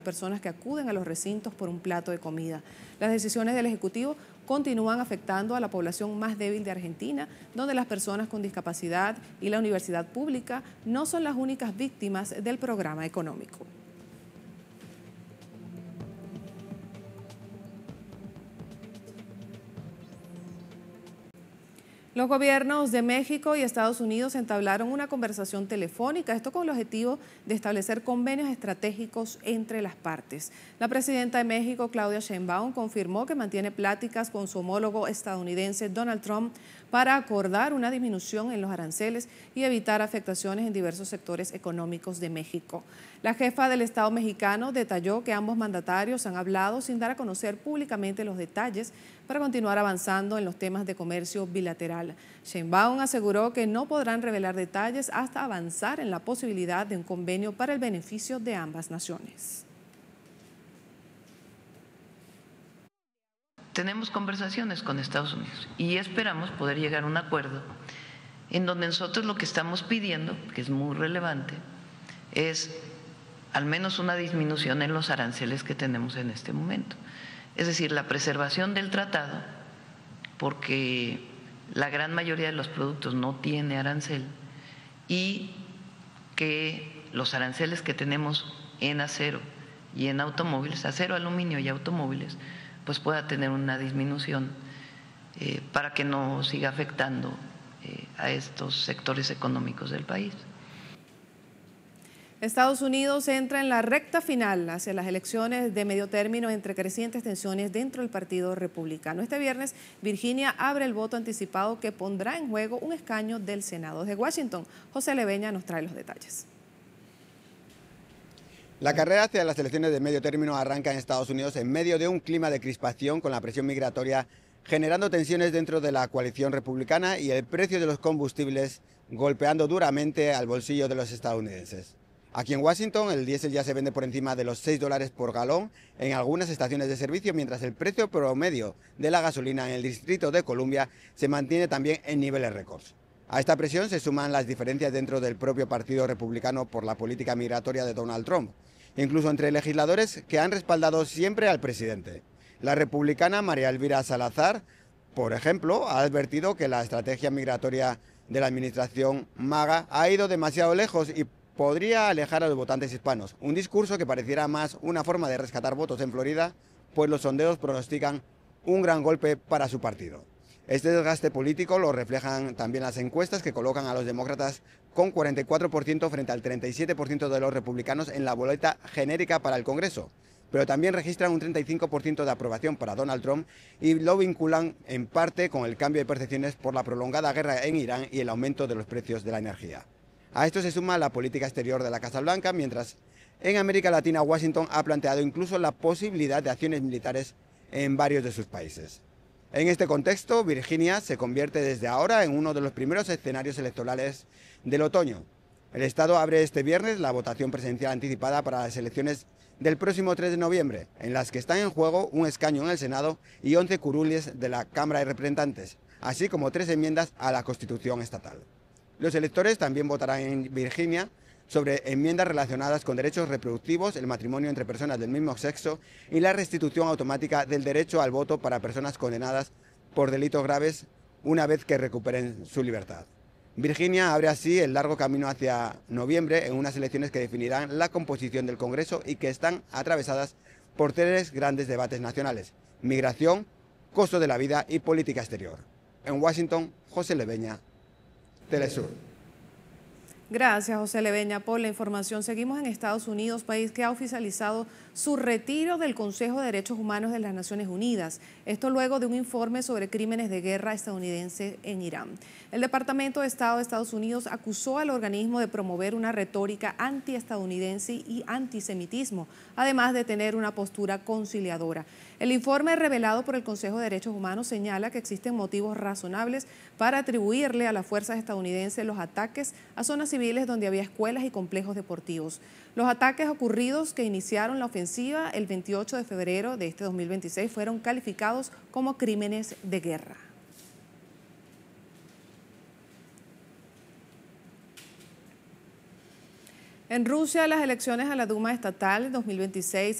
personas que acuden a los recintos por un plato de comida. Las decisiones del Ejecutivo continúan afectando a la población más débil de Argentina, donde las personas con discapacidad y la universidad pública no son las únicas víctimas del programa económico. Los gobiernos de México y Estados Unidos entablaron una conversación telefónica, esto con el objetivo de establecer convenios estratégicos entre las partes. La presidenta de México, Claudia Sheinbaum, confirmó que mantiene pláticas con su homólogo estadounidense Donald Trump para acordar una disminución en los aranceles y evitar afectaciones en diversos sectores económicos de México. La jefa del Estado mexicano detalló que ambos mandatarios han hablado sin dar a conocer públicamente los detalles para continuar avanzando en los temas de comercio bilateral. Sheinbaum aseguró que no podrán revelar detalles hasta avanzar en la posibilidad de un convenio para el beneficio de ambas naciones. Tenemos conversaciones con Estados Unidos y esperamos poder llegar a un acuerdo en donde nosotros lo que estamos pidiendo, que es muy relevante, es al menos una disminución en los aranceles que tenemos en este momento. Es decir, la preservación del tratado, porque la gran mayoría de los productos no tiene arancel, y que los aranceles que tenemos en acero y en automóviles, acero, aluminio y automóviles, pues pueda tener una disminución para que no siga afectando a estos sectores económicos del país. Estados Unidos entra en la recta final hacia las elecciones de medio término entre crecientes tensiones dentro del Partido Republicano. Este viernes, Virginia abre el voto anticipado que pondrá en juego un escaño del Senado. Desde Washington, José Leveña nos trae los detalles. La carrera hacia las elecciones de medio término arranca en Estados Unidos en medio de un clima de crispación con la presión migratoria generando tensiones dentro de la coalición republicana y el precio de los combustibles golpeando duramente al bolsillo de los estadounidenses. Aquí en Washington el diésel ya se vende por encima de los $6 por galón en algunas estaciones de servicio, mientras el precio promedio de la gasolina en el Distrito de Columbia se mantiene también en niveles récords. A esta presión se suman las diferencias dentro del propio Partido Republicano por la política migratoria de Donald Trump, incluso entre legisladores que han respaldado siempre al presidente. La republicana María Elvira Salazar, por ejemplo, ha advertido que la estrategia migratoria de la administración MAGA ha ido demasiado lejos y podría alejar a los votantes hispanos, un discurso que pareciera más una forma de rescatar votos en Florida, pues los sondeos pronostican un gran golpe para su partido. Este desgaste político lo reflejan también las encuestas que colocan a los demócratas con 44% frente al 37% de los republicanos en la boleta genérica para el Congreso, pero también registran un 35% de aprobación para Donald Trump y lo vinculan en parte con el cambio de percepciones por la prolongada guerra en Irán y el aumento de los precios de la energía. A esto se suma la política exterior de la Casa Blanca, mientras en América Latina Washington ha planteado incluso la posibilidad de acciones militares en varios de sus países. En este contexto, Virginia se convierte desde ahora en uno de los primeros escenarios electorales del otoño. El Estado abre este viernes la votación presidencial anticipada para las elecciones del próximo 3 de noviembre, en las que están en juego un escaño en el Senado y 11 curules de la Cámara de Representantes, así como 3 enmiendas a la Constitución estatal. Los electores también votarán en Virginia sobre enmiendas relacionadas con derechos reproductivos, el matrimonio entre personas del mismo sexo y la restitución automática del derecho al voto para personas condenadas por delitos graves una vez que recuperen su libertad. Virginia abre así el largo camino hacia noviembre en unas elecciones que definirán la composición del Congreso y que están atravesadas por 3 grandes debates nacionales: migración, costo de la vida y política exterior. En Washington, José Leveña, Telesur. Gracias, José Leveña, por la información. Seguimos en Estados Unidos, país que ha oficializado su retiro del Consejo de Derechos Humanos de las Naciones Unidas. Esto luego de un informe sobre crímenes de guerra estadounidense en Irán. El Departamento de Estado de Estados Unidos acusó al organismo de promover una retórica antiestadounidense y antisemitismo, además de tener una postura conciliadora. El informe revelado por el Consejo de Derechos Humanos señala que existen motivos razonables para atribuirle a las fuerzas estadounidenses los ataques a zonas civiles donde había escuelas y complejos deportivos. Los ataques ocurridos que iniciaron la ofensiva el 28 de febrero de este 2026 fueron calificados como crímenes de guerra. En Rusia, las elecciones a la Duma estatal 2026